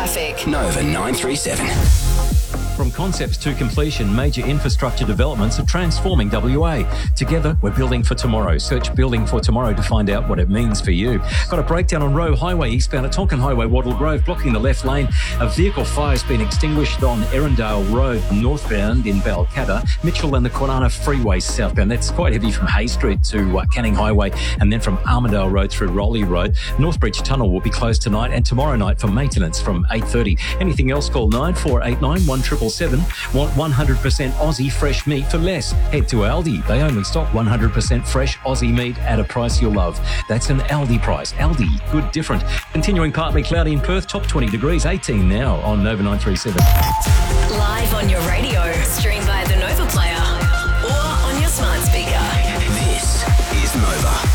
traffic. Nova 937. From concepts to completion, major infrastructure developments are transforming WA. Together, we're building for tomorrow. Search Building for Tomorrow to find out what it means for you. Got a breakdown on Roe Highway eastbound at Tonkin Highway, Wattle Grove, blocking the left lane. A vehicle fire has been extinguished on Erindale Road northbound in Balcatta. Mitchell and the Kwinana Freeway southbound. That's quite heavy from Hay Street to Canning Highway, and then from Armidale Road through Rowley Road. Northbridge Tunnel will be closed tonight and tomorrow night for maintenance from 8:30. Anything else, call 9489 1777. Want 100% Aussie fresh meat for less? Head to Aldi. They only stock 100% fresh Aussie meat at a price you'll love. That's an Aldi price. Aldi, good different. Continuing partly cloudy in Perth, top 20 degrees, 18 now on Nova 937. Live on your radio, stream via the Nova Player or on your smart speaker. This is Nova.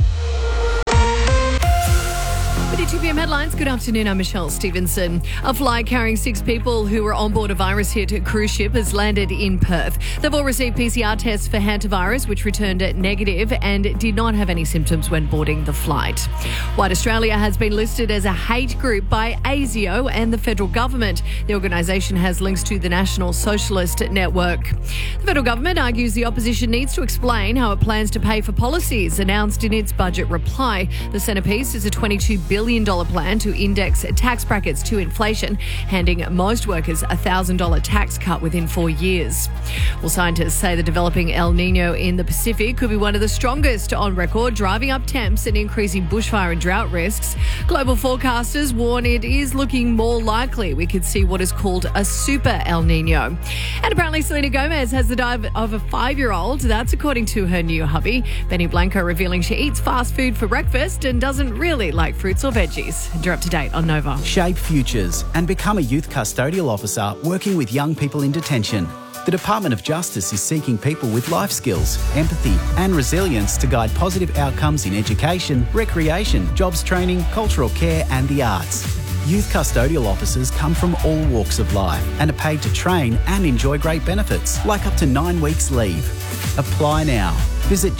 With your 2 p.m. headlines, good afternoon, I'm Michelle Stevenson. A flight carrying 6 people who were on board a virus-hit cruise ship has landed in Perth. They've all received PCR tests for hantavirus, which returned negative and did not have any symptoms when boarding the flight. White Australia has been listed as a hate group by ASIO and the federal government. The organisation has links to the National Socialist Network. The federal government argues the opposition needs to explain how it plans to pay for policies announced in its budget reply. The centrepiece is a $22 billion plan to index tax brackets to inflation, handing most workers a $1,000 tax cut within 4 years. Well, scientists say the developing El Nino in the Pacific could be one of the strongest on record, driving up temps and increasing bushfire and drought risks. Global forecasters warn it is looking more likely we could see what is called a super El Nino. And apparently Selena Gomez has the diet of a 5-year-old. That's according to her new hubby. Benny Blanco revealing she eats fast food for breakfast and doesn't really like fruits or veggies. You're up to date on Nova. Shape futures and become a youth custodial officer working with young people in detention. The Department of Justice is seeking people with life skills, empathy and resilience to guide positive outcomes in education, recreation, jobs training, cultural care and the arts. Youth custodial officers come from all walks of life and are paid to train and enjoy great benefits, like up to 9 weeks leave. Apply now. Visit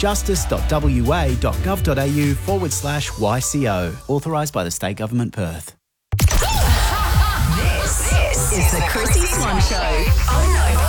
justice.wa.gov.au/YCO. Authorised by the State Government, Perth. This is the Chrissy Swan Show on Nova.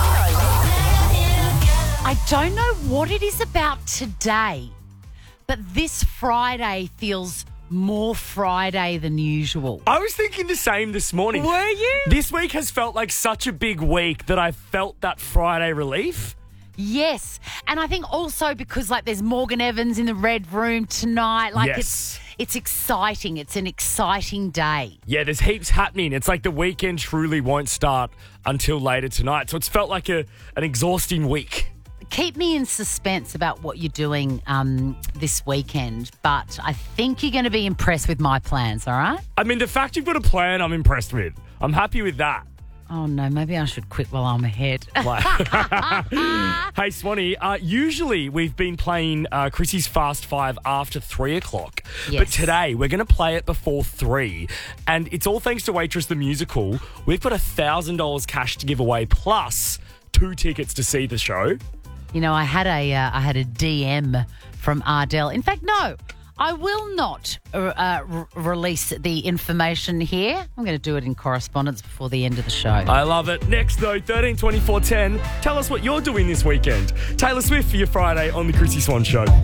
I don't know what it is about today, but this Friday feels more Friday than usual. I was thinking the same this morning. Were you? This week has felt like such a big week that I felt that Friday relief. Yes. And I think also because there's Morgan Evans in the Red Room tonight. Yes. It's exciting. It's an exciting day. Yeah, there's heaps happening. It's like the weekend truly won't start until later tonight. So it's felt like an exhausting week. Keep me in suspense about what you're doing this weekend, but I think you're going to be impressed with my plans, all right? I mean, the fact you've got a plan, I'm impressed with. I'm happy with that. Oh, no, maybe I should quit while I'm ahead. Hey, Swanee, usually we've been playing Chrissy's Fast Five after 3 o'clock. Yes. But today we're going to play it before 3. And it's all thanks to Waitress the Musical. We've got $1,000 cash to give away plus 2 tickets to see the show. You know, I had a DM from Ardell. In fact, no, I will not release the information here. I'm going to do it in correspondence before the end of the show. I love it. Next, though, 13 24 10. Tell us what you're doing this weekend. Taylor Swift for your Friday on the Chrissy Swan Show.